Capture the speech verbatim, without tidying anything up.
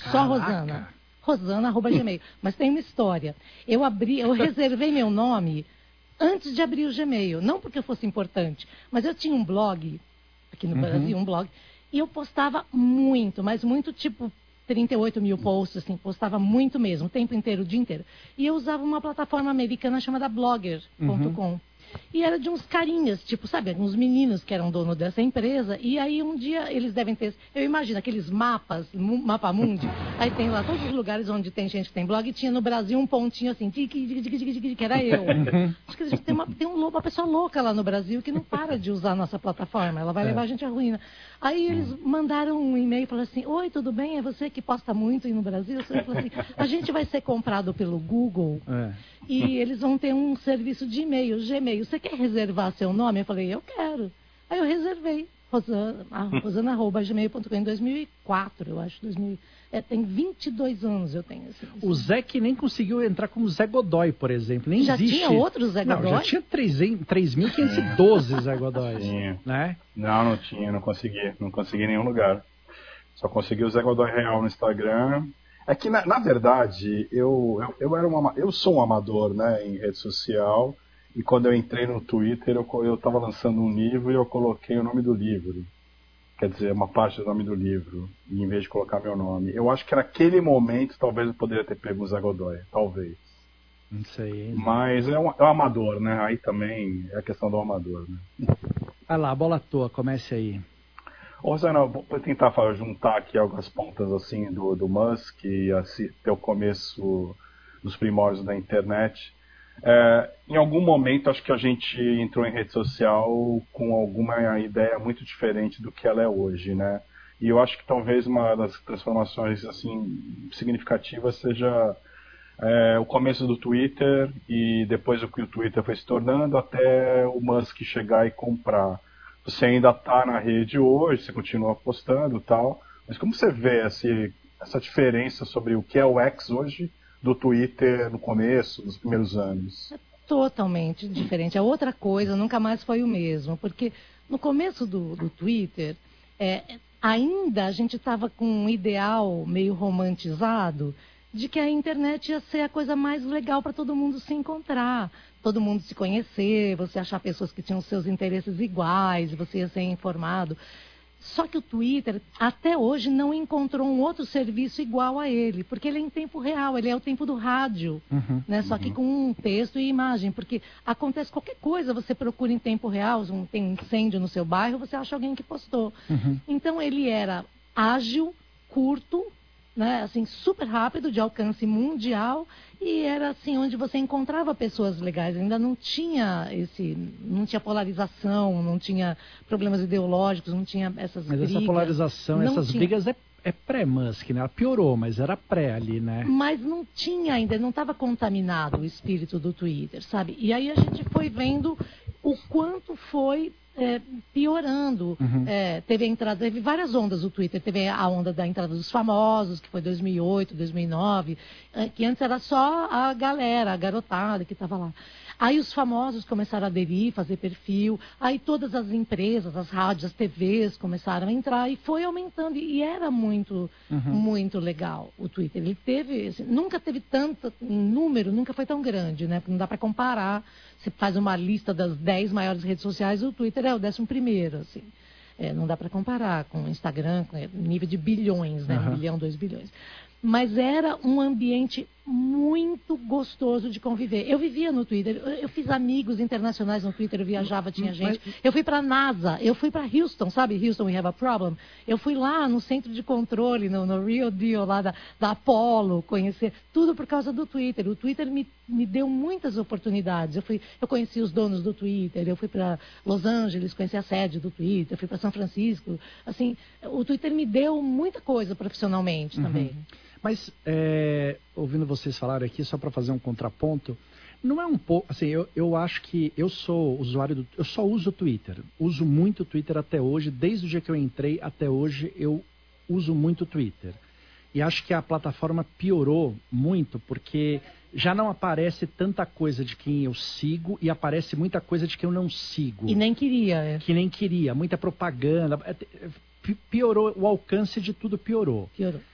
Só Rosana. Rosana, arroba gmail. Mas tem uma história. Eu abri, eu reservei meu nome antes de abrir o Gmail. Não porque eu fosse importante, mas eu tinha um blog, aqui no uhum. Brasil, um blog, e eu postava muito, mas muito tipo trinta e oito mil posts, assim, postava muito mesmo, o tempo inteiro, o dia inteiro. E eu usava uma plataforma americana chamada blogger ponto com. Uhum. E era de uns carinhas, tipo, sabe, uns meninos que eram dono dessa empresa. E aí um dia eles devem ter, eu imagino, aqueles mapas, mapa mundi. Aí tem lá todos os lugares onde tem gente que tem blog. E tinha no Brasil um pontinho assim, que era eu. Acho que tem uma, tem uma pessoa louca lá no Brasil que não para de usar a nossa plataforma. Ela vai levar a gente à ruína. Aí eles mandaram um e-mail e falaram assim: oi, tudo bem? É você que posta muito aí no Brasil? Eu falei assim: a gente vai ser comprado pelo Google. É. E eles vão ter um serviço de e-mail, Gmail. Você quer reservar seu nome? Eu falei, eu quero. Aí eu reservei. Rosana, rosana arroba gmail ponto com em dois mil e quatro, eu acho. dois mil, é, tem vinte e dois anos eu tenho. Assim, assim. O Zé que nem conseguiu entrar como Zé Godoy, por exemplo. Nem já existe. tinha outro Zé Godoy? Não, já tinha três mil quinhentos e doze Zé Godoy. Tinha. Né? Não, não tinha, não consegui. Não consegui em nenhum lugar. Só consegui o Zé Godoy Real no Instagram. É que, na, na verdade, eu, eu, eu, era uma, eu sou um amador, né, em rede social, e quando eu entrei no Twitter, eu estava lançando um livro e eu coloquei o nome do livro. Quer dizer, uma parte do nome do livro, em vez de colocar meu nome. Eu acho que naquele momento, talvez eu poderia ter pego o Zé Godoy, talvez. Não sei. Mas é um, é um amador, né, aí também é a questão do amador, né. Vai lá, bola à toa, comece aí. Ô, Rosana, vou tentar falar, juntar aqui algumas pontas assim do, do Musk e assim, ter o começo dos primórdios da internet. É, em algum momento, acho que a gente entrou em rede social com alguma ideia muito diferente do que ela é hoje, né? E eu acho que talvez uma das transformações assim, significativas seja é, o começo do Twitter e depois o que o Twitter foi se tornando até o Musk chegar e comprar. Você ainda está na rede hoje, você continua postando e tal, mas como você vê essa, essa diferença sobre o que é o X hoje do Twitter no começo, nos primeiros anos? É totalmente diferente. É outra coisa, nunca mais foi o mesmo, porque no começo do, do Twitter, é, ainda a gente estava com um ideal meio romantizado de que a internet ia ser a coisa mais legal para todo mundo se encontrar, todo mundo se conhecer, você achar pessoas que tinham seus interesses iguais, você ia ser informado. Só que o Twitter, até hoje, não encontrou um outro serviço igual a ele, porque ele é em tempo real, ele é o tempo do rádio, uhum, né? Só uhum. que com um texto e imagem, porque acontece qualquer coisa, você procura em tempo real, um, tem um incêndio no seu bairro, você acha alguém que postou. Uhum. Então ele era ágil, curto, né, assim, super rápido, de alcance mundial, e era assim onde você encontrava pessoas legais. Ainda não tinha esse, não tinha polarização, não tinha problemas ideológicos, não tinha essas mas brigas. Mas essa polarização, não essas tinha. brigas é, é pré-Musk, né? Ela piorou, mas era pré ali, né? Mas não tinha ainda, não estava contaminado o espírito do Twitter, sabe? E aí a gente foi vendo o quanto foi É, piorando. Uhum. É, teve a entrada, teve várias ondas o Twitter. Teve a onda da entrada dos famosos, que foi dois mil e oito, dois mil e nove, é, que antes era só a galera, a garotada que estava lá. Aí os famosos começaram a aderir, fazer perfil. Aí todas as empresas, as rádios, as T Vs começaram a entrar e foi aumentando. E era muito, uhum. muito legal o Twitter. Ele teve, assim, nunca teve tanto em número, nunca foi tão grande, né? Porque não dá para comparar. Você faz uma lista das dez maiores redes sociais, o Twitter é o décimo primeiro, assim. É, não dá para comparar com o Instagram, com nível de bilhões, né? Uhum. Um bilhão, dois bilhões. Mas era um ambiente muito gostoso de conviver. Eu vivia no Twitter, eu, eu fiz amigos internacionais no Twitter, eu viajava, tinha gente. Eu fui para a NASA, eu fui para Houston, sabe? Houston, we have a problem. Eu fui lá no centro de controle, no, no Real Deal, lá da, da Apollo, conhecer, tudo por causa do Twitter. O Twitter me, me deu muitas oportunidades. Eu, fui, eu conheci os donos do Twitter, eu fui para Los Angeles, conheci a sede do Twitter, eu fui para São Francisco. Assim, o Twitter me deu muita coisa profissionalmente também. Uhum. Mas, é, ouvindo vocês falarem aqui, só para fazer um contraponto, não é um pouco... Assim, eu, eu acho que eu sou usuário do... Eu só uso o Twitter. Uso muito o Twitter até hoje. Desde o dia que eu entrei até hoje, eu uso muito o Twitter. E acho que a plataforma piorou muito, porque já não aparece tanta coisa de quem eu sigo e aparece muita coisa de quem eu não sigo. E nem queria. É. Que nem queria. Muita propaganda. Piorou, o alcance de tudo piorou. Piorou.